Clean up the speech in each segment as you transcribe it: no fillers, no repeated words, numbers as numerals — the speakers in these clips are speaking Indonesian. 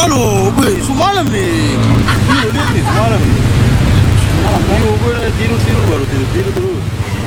Semalam nih. Lihat nih semalam nih. Gue tidur baru tidur terus.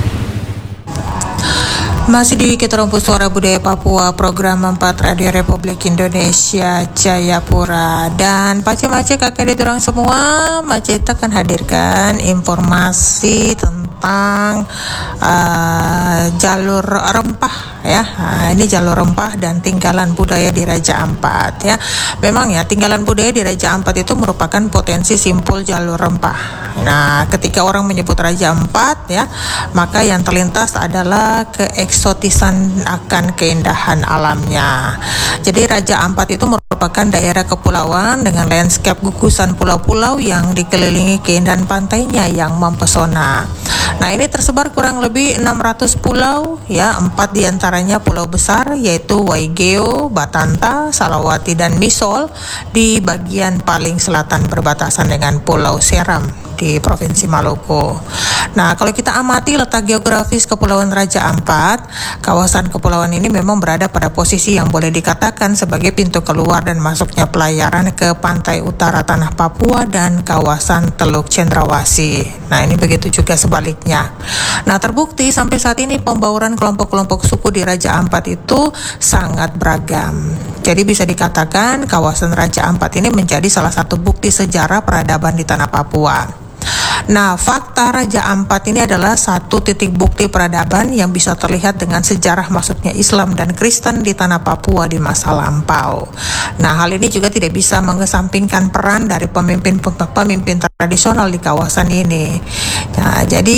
Masih di Kita Rumput Suara Budaya Papua, program 4 Radio Republik Indonesia Jayapura. Dan Pace-Mace kakak diturang semua, Mace akan hadirkan informasi tentang jalur rempah ya. Ini jalur rempah dan tinggalan budaya di Raja Ampat ya. Memang ya, tinggalan budaya di Raja Ampat itu merupakan potensi simpul jalur rempah. Nah, ketika orang menyebut Raja Ampat ya, maka yang terlintas adalah keeksotisan akan keindahan alamnya. Jadi Raja Ampat itu merupakan daerah kepulauan dengan landscape gugusan pulau-pulau yang dikelilingi keindahan pantainya yang mempesona. Nah, ini tersebar kurang lebih 600 pulau ya, 4 diantaranya pulau besar yaitu Waigeo, Batanta, Salawati, dan Misol di bagian paling selatan berbatasan dengan Pulau Seram di Provinsi Maluku. Nah, kalau kita amati letak geografis Kepulauan Raja Ampat, kawasan kepulauan ini memang berada pada posisi yang boleh dikatakan sebagai pintu keluar dan masuknya pelayaran ke pantai utara tanah Papua dan kawasan Teluk Cendrawasih. Nah, ini begitu juga sebaliknya. Nah, terbukti sampai saat ini pembauran kelompok-kelompok suku di Raja Ampat itu sangat beragam. Jadi bisa dikatakan kawasan Raja Ampat ini menjadi salah satu bukti sejarah peradaban di tanah Papua. Nah, fakta Raja Ampat ini adalah satu titik bukti peradaban yang bisa terlihat dengan sejarah masuknya Islam dan Kristen di tanah Papua di masa lampau. Nah, hal ini juga tidak bisa mengesampingkan peran dari pemimpin tradisional di kawasan ini. Nah, jadi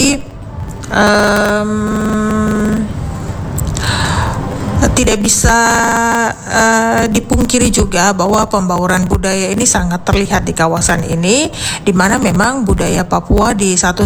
tidak bisa dipungkiri juga bahwa pembauran budaya ini sangat terlihat di kawasan ini, di mana memang budaya Papua di satu